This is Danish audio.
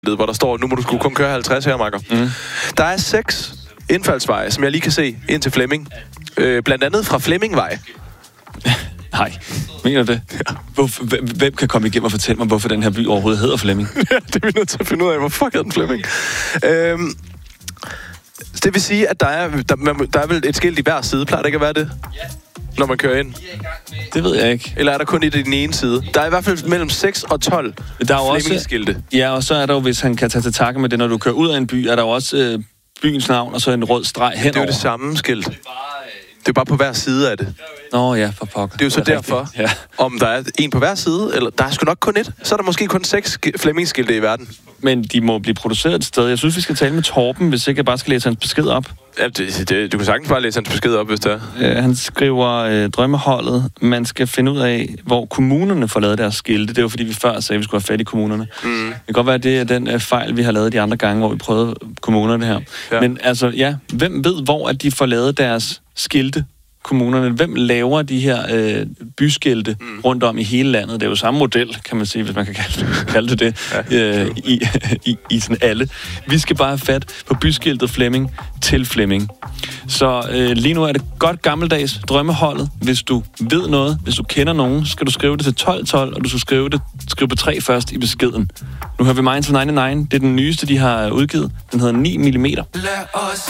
hvor der står, nu må du skulle kun køre 50 her, Marker. Der er 6 indfaldsveje, som jeg lige kan se ind til Flemming. Blandt andet fra Flemmingvej. Nej, mener du det? Ja. Hvem kan komme igennem og fortælle mig, hvorfor den her by overhovedet hedder Flemming? Ja, det er vi nødt til at finde ud af. Hvor fuck hedder den Flemming? Det vil sige, at der er vel et skilt i hver side. Plejer det ikke at være det? Ja. Når man kører ind? Det ved jeg ikke. Eller er der kun et i den ene side? Der er i hvert fald mellem 6 og 12 Flemming-skilte. Ja, og så er der jo, hvis han kan tage til takke med det, når du kører ud af en by, er der jo også byens navn, og så en rød streg henover. Det er jo det samme skilt. Det er bare på hver side af det. Nå ja, for pokker. Det er jo så derfor, om der er en på hver side, eller der er sgu nok kun et, så er der måske kun 6 Flemming-skilte i verden. Men de må blive produceret et sted. Jeg synes, vi skal tale med Torben, hvis ikke jeg bare skal læse hans besked op. Ja, du kan sagtens bare læse hans besked op, hvis det er. Han skriver, drømmeholdet, man skal finde ud af, hvor kommunerne får lavet deres skilte. Det er jo fordi, vi før sagde, at vi skulle have fat i kommunerne. Det kan godt være, at det er den fejl, vi har lavet de andre gange, hvor vi prøvede kommunerne her. Ja. Men altså, ja, hvem ved, hvor at de får lavet deres skilte? Kommunerne. Hvem laver de her byskilte rundt om i hele landet? Det er jo samme model, kan man sige, hvis man kan kalde det i sådan alle. Vi skal bare have fat på byskiltet Flemming til Flemming. Så lige nu er det godt gammeldags drømmeholdet. Hvis du ved noget, hvis du kender nogen, så skal du skrive det til 1212, og du skal skrive på 3 først i beskeden. Nu hører vi Minds of 99. Det er den nyeste, de har udgivet. Den hedder 9 mm. Lad os